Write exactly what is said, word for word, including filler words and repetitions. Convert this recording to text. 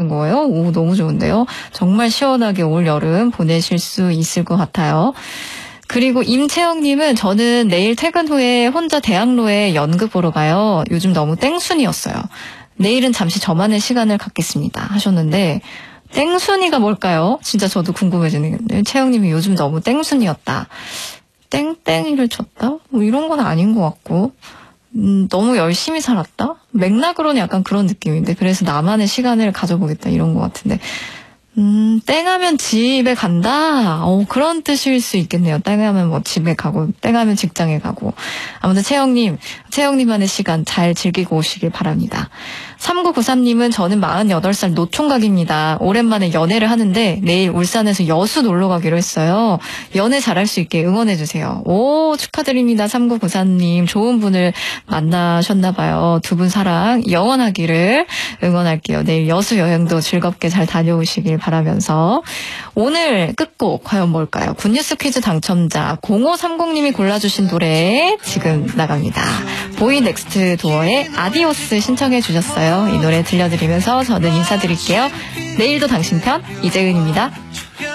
하셨다는 거예요. 오, 너무 좋은데요. 정말 시원하게 올 여름 보내실 수 있을 것 같아요. 그리고 임채영님은 저는 내일 퇴근 후에 혼자 대학로에 연극 보러 가요. 요즘 너무 땡순이었어요. 내일은 잠시 저만의 시간을 갖겠습니다 하셨는데 땡순이가 뭘까요? 진짜 저도 궁금해지네요. 채영님이 요즘 너무 땡순이었다. 땡땡이를 쳤다? 뭐 이런 건 아닌 것 같고 음, 너무 열심히 살았다? 맥락으로는 약간 그런 느낌인데 그래서 나만의 시간을 가져보겠다 이런 것 같은데 음, 땡하면 집에 간다? 어, 그런 뜻일 수 있겠네요. 땡하면 뭐 집에 가고, 땡하면 직장에 가고. 아무튼 채영님, 채영님만의 시간 잘 즐기고 오시길 바랍니다. 삼구구삼님은 저는 마흔여덟 살 노총각입니다. 오랜만에 연애를 하는데 내일 울산에서 여수 놀러 가기로 했어요. 연애 잘할 수 있게 응원해주세요. 오, 축하드립니다. 삼구구삼님. 좋은 분을 만나셨나봐요. 두 분 사랑 영원하기를 응원할게요. 내일 여수 여행도 즐겁게 잘 다녀오시길 바라면서 오늘 끝곡 과연 뭘까요? 굿뉴스 퀴즈 당첨자 공오삼공님이 골라주신 노래 지금 나갑니다. 보이넥스트 도어의 아디오스 신청해 주셨어요. 이 노래 들려드리면서 저는 인사드릴게요. 내일도 당신 편 이재은입니다.